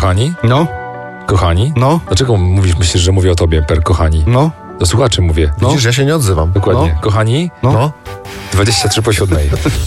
Kochani? No, Kochani? no, Dlaczego myślisz, że mówię o tobie, per kochani? no, Do słuchaczy mówię. no. Widzisz, ja się nie odzywam. Dokładnie. No. Kochani? No. No. 23 po 7.